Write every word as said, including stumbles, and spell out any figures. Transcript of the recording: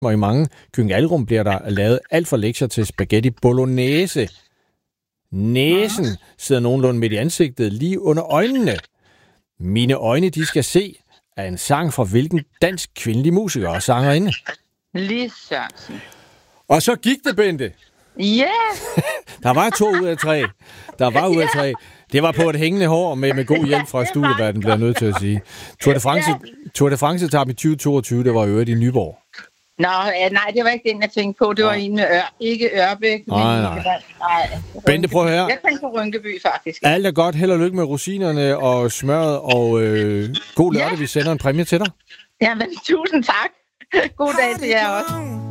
og i mange køkkenalrum bliver der lavet alt for lektier til spaghetti bolognese. Næsen sidder nogenlunde midt i ansigtet, lige under øjnene. Mine øjne, de skal se, er en sang fra hvilken dansk kvindelig musiker og sangerinde? Lis Sørensen. Og så gik det, Bente. Ja! Yeah. Der var to ud af tre. Der var ud af tre. Det var på et hængende hår med, med god hjælp fra studieverdenen, bliver jeg nødt til at sige. Tour de France, Tour de France tab i tyve toogtyve, det var jo i Nyborg. Nå, nej, det var ikke den, jeg tænkte på. Det var en med Ør, ikke Ørbæk. Nej, nej. nej. Bente, prøv at høre. Jeg tænkte på Rynkeby, faktisk. Alt er godt. Held og lykke med rosinerne og smøret, og øh, god lørdag. Ja. Vi sender en præmie til dig. Jamen, tusind tak. God dag til jer også.